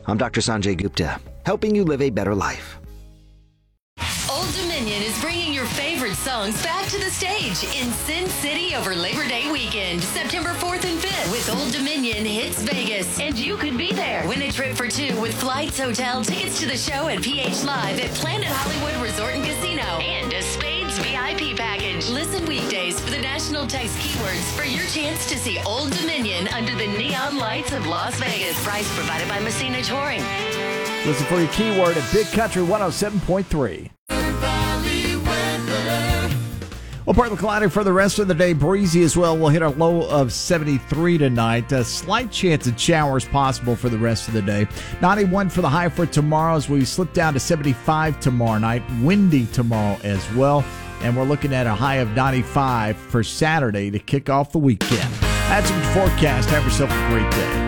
I'm Dr. Sanjay Gupta, helping you live a better life. Old Dominion is bringing your favorite songs back to the stage in Sin City over Labor Day weekend, September 4th and 5th with Old Dominion Hits Vegas. And you could be there. Win a trip for two with flights, hotel, tickets to the show at PH Live at Planet Hollywood Resort and Casino, and a Spades VIP package. Listen weekdays for the national text keywords for your chance to see Old Dominion under the neon lights of Las Vegas. Price provided by Messina Touring. Listen for your keyword at Big Country 107.3. Well, partly cloudy for the rest of the day. Breezy as well. We'll hit a low of 73 tonight. A slight chance of showers possible for the rest of the day. 91 for the high for tomorrow as we slip down to 75 tomorrow night. Windy tomorrow as well. And we're looking at a high of 95 for Saturday to kick off the weekend. That's your forecast. Have yourself a great day.